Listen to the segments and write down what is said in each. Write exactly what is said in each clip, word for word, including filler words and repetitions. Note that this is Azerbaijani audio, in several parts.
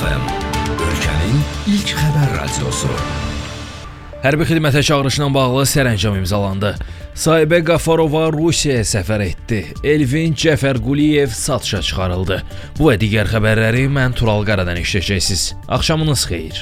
F M, ölkənin ilk xəbər radiosu. Hərbi xidmətə çağırışla bağlı sərəncam imzalandı. Sahibə Qafarova Rusiyaya səfər etdi. Elvin Cəfərquliyev satışa çıxarıldı. Bu və digər xəbərləri mən Tural Qaradan eşidəcəksiniz. Axşamınız xeyir.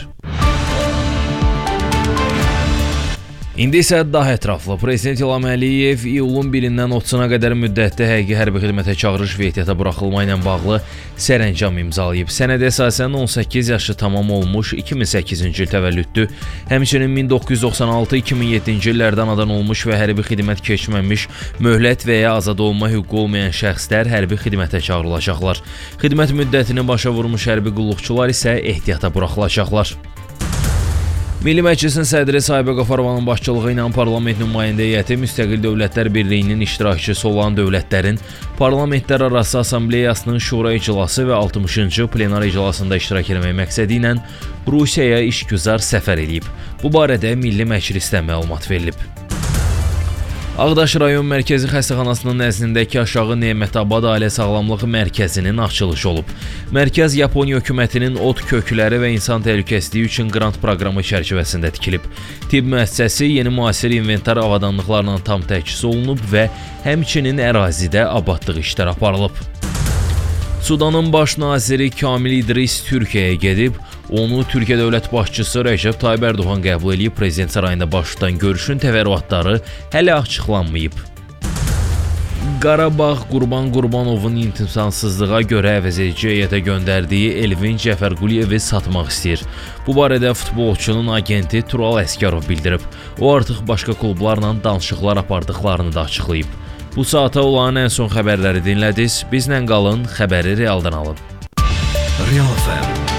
İndi isə daha ətraflı. Prezident İlham Əliyev iyulun birindən otuzuna qədər müddətdə həqiqi hərbi xidmətə çağırış və ehtiyata buraxılma ilə bağlı sərəncam imzalayıb. Sənədə əsasən on səkkiz yaşı tamam olmuş iki min səkkizinci il təvəllüddü. Həmçinin min doqquz yüz doxsan altı iki min yeddinci illərdə anadan olmuş və hərbi xidmət keçməmiş, möhlət və ya azad olma hüququ olmayan şəxslər hərbi xidmətə çağırılacaqlar. Xidmət müddətini başa vurmuş hərbi qulluqçular isə ehtiyata buraxılacaqlar. Milli Məclisin sədri Sahibə Qafarovanın başçılığı ilə Parlament nümayəndə heyəti Müstəqil Dövlətlər Birliyinin iştirakçısı olan dövlətlərin Parlamentlərarası Assambleyasının şura iclası və altmışıncı plenar iclasında iştirak etmək məqsədi ilə Rusiyaya işgüzar səfər edib. Bu barədə Milli Məclisdən məlumat verilib. Ağdaş rayon mərkəzi xəstəxanasının nəzdindəki Aşağı Nemətabad Ailə Sağlamlığı Mərkəzinin açılışı olub. Mərkəz Yaponiya hökumətinin ot kökləri və insan təhlükəsizliyi üçün qrant proqramı çərçivəsində tikilib. Tibb müəssisəsi yeni müasir inventar avadanlıqlarla tam təchiz olunub və həmçinin ərazidə abadlıq işləri aparılıb. Sudanın baş naziri Kamil İdris Türkiyəyə gedib. Onu Türkiyə dövlət başçısı Rəcəb Tayyib Ərdoğan qəbul edib. Prezident sarayında baş tutan görüşün təfərrüatları hələ açıqlanmayıb. Qarabağ Qurban Qurbanovun imtihansızlığa görə əvəzedici heyətə göndərdiyi Elvin Cəfərquliyevi satmaq istəyir. Bu barədə futbolçunun agenti Tural Əsgərov bildirib. O artıq başqa klublarla danışıqlar apardıqlarını da açıqlayıb. Bu saata olan ən son xəbərləri dinlədiniz. Bizlə qalın, xəbəri realdan alın. Real F M